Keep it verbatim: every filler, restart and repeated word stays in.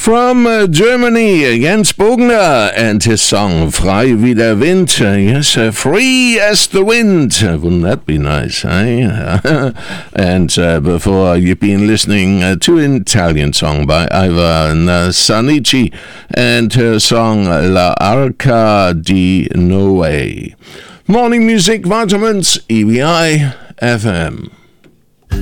From uh, Germany, Jens Bogner and his song Frei wie der Wind. Uh, yes, uh, free as the wind. Uh, wouldn't that be nice, eh? and uh, before, you've been listening uh, to an Italian song by Ivan uh, Sanici and her song La Arca di Noè. Morning Music Vitamins, E B I F M.